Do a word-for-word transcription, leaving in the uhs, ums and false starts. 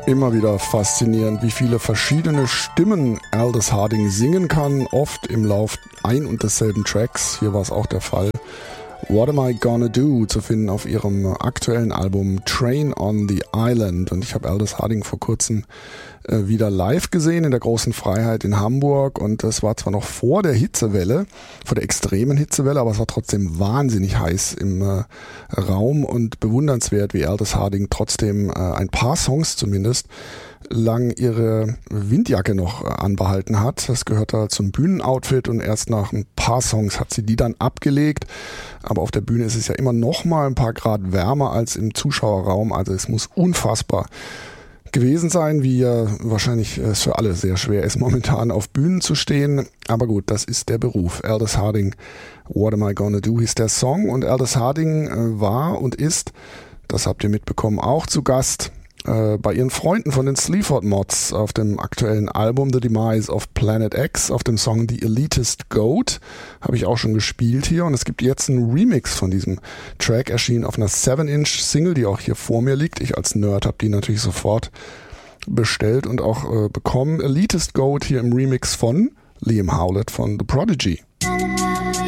Immer wieder faszinierend, wie viele verschiedene Stimmen Aldous Harding singen kann, oft im Lauf ein und desselben Tracks. Hier war es auch der Fall. What Am I Gonna Do zu finden auf ihrem aktuellen Album Train on the Island. Und ich habe Aldous Harding vor kurzem äh, wieder live gesehen in der Großen Freiheit in Hamburg. Und das war zwar noch vor der Hitzewelle, vor der extremen Hitzewelle, aber es war trotzdem wahnsinnig heiß im äh, Raum und bewundernswert, wie Aldous Harding trotzdem äh, ein paar Songs zumindest lang ihre Windjacke noch anbehalten hat. Das gehört da zum Bühnenoutfit und erst nach ein paar Songs hat sie die dann abgelegt. Aber auf der Bühne ist es ja immer noch mal ein paar Grad wärmer als im Zuschauerraum. Also es muss unfassbar gewesen sein, wie ja wahrscheinlich es für alle sehr schwer ist, momentan auf Bühnen zu stehen. Aber gut, das ist der Beruf. Aldous Harding, What Am I Gonna Do hieß der Song. Und Aldous Harding war und ist, das habt ihr mitbekommen, auch zu Gast bei ihren Freunden von den Sleaford Mods auf dem aktuellen Album The Demise of Planet X, auf dem Song The Elitist Goat, habe ich auch schon gespielt hier, und es gibt jetzt einen Remix von diesem Track, erschienen auf einer seven inch Single, die auch hier vor mir liegt. Ich als Nerd habe die natürlich sofort bestellt und auch äh, bekommen. Elitist Goat hier im Remix von Liam Howlett von The Prodigy.